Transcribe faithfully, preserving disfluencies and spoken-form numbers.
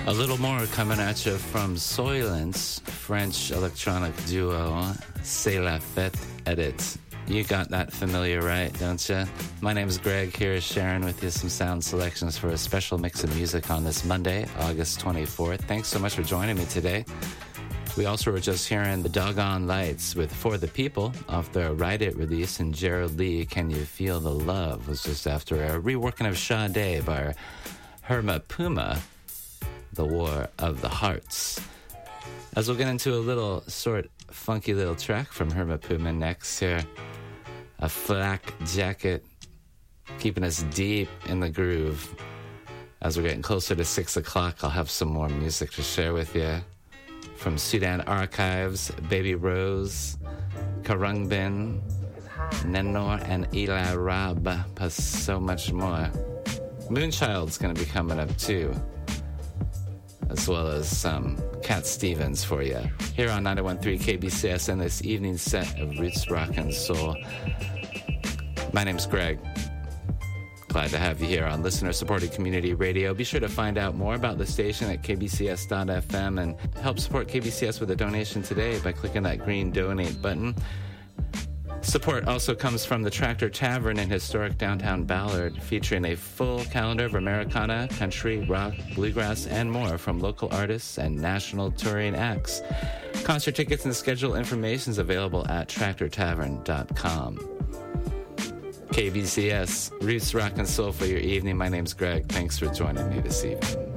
A little more coming at you from Soylence, French electronic duo, C'est la fête edit. You got that familiar, right, don't you? My name is Greg, here sharing with you some sound selections for a special mix of music on this Monday, August twenty-fourth. Thanks so much for joining me today. We also were just hearing the Doggone Lights with For the People off their Ride It release, and Gerald Lee, Can You Feel the Love, was just after a reworking of Sade by Herma Puma, The War of the Hearts. As we'll get into a little short, funky little track from Herma Puma next here, a flak jacket, keeping us deep in the groove. As we're getting closer to six o'clock, I'll have some more music to share with you. From Sudan Archives, Baby Rose, Karungbin, Nenor, and Eli Rab, plus so much more. Moonchild's going to be coming up too, as well as some Cat Stevens for you. Here on ninety-one point three K B C S in this evening set of Roots, Rock, and Soul. My name's Greg. Glad to have you here on listener-supported community radio. Be sure to find out more about the station at k b c s dot f m and help support K B C S with a donation today by clicking that green donate button. Support also comes from the Tractor Tavern in historic downtown Ballard, featuring a full calendar of Americana, country, rock, bluegrass, and more from local artists and national touring acts. Concert tickets and schedule information is available at tractor tavern dot com. K B C S, Roots, Rock, and Soul for your evening. My name's Greg. Thanks for joining me this evening.